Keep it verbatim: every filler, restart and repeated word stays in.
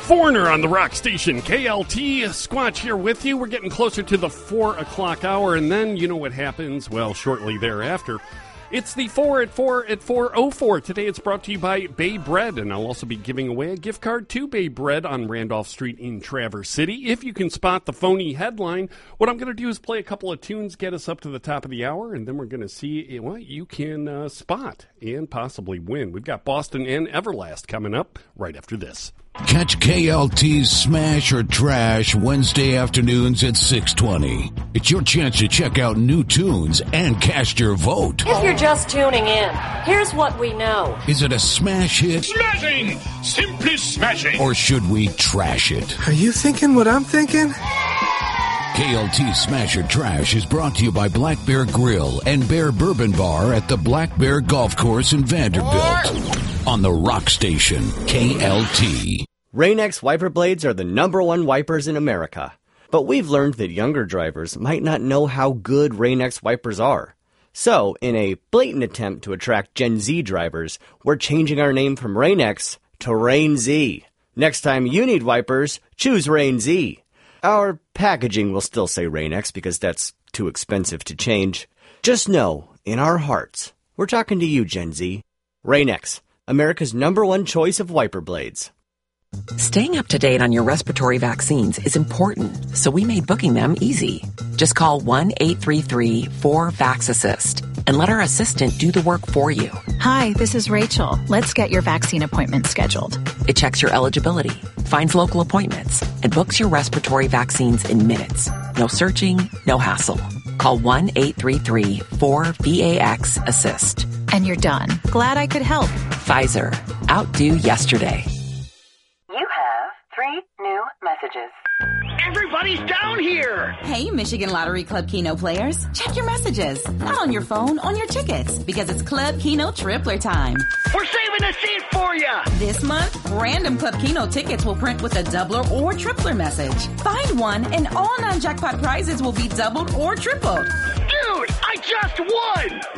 Foreigner on the rock station, K L T. Squatch here with you. We're getting closer to the four o'clock hour, and then you know what happens, well, shortly thereafter. It's the four at four at four oh four. Today it's brought to you by Bay Bread, and I'll also be giving away a gift card to Bay Bread on Randolph Street in Traverse City. If you can spot the phony headline, what I'm going to do is play a couple of tunes, get us up to the top of the hour, and then we're going to see what you can uh, spot and possibly win. We've got Boston and Everlast coming up right after this. Catch K L T's Smash or Trash Wednesday afternoons at six twenty. It's your chance to check out new tunes and cast your vote. If you're just tuning in, here's what we know. Is it a smash hit? Smashing! Simply smashing! Or should we trash it? Are you thinking what I'm thinking? K L T Smash or Trash is brought to you by Black Bear Grill and Bear Bourbon Bar at the Black Bear Golf Course in Vanderbilt. On the Rock Station, K L T. Rain-X wiper blades are the number one wipers in America. But we've learned that younger drivers might not know how good Rain-X wipers are. So, in a blatant attempt to attract Gen Z drivers, we're changing our name from Rain-X to Rain-Z. Next time you need wipers, choose Rain-Z. Our packaging will still say Rain-X because that's too expensive to change. Just know, in our hearts, we're talking to you, Gen Z. Rain-X, America's number one choice of wiper blades. Staying up to date on your respiratory vaccines is important, so we made booking them easy. Just call one eight three three four VAX-ASSIST and let our assistant do the work for you. Hi, this is Rachel. Let's get your vaccine appointment scheduled. It checks your eligibility, finds local appointments, and books your respiratory vaccines in minutes. No searching, no hassle. Call one eight three three four VAX-ASSIST. And you're done. Glad I could help. Pfizer. Outdo yesterday. You have three new messages. Everybody's down here! Hey, Michigan Lottery Club Keno players. Check your messages. Not on your phone, on your tickets. Because it's Club Keno Tripler time. We're saving a seat for you! This month, random Club Keno tickets will print with a doubler or tripler message. Find one and all non-jackpot prizes will be doubled or tripled. Dude, I just won!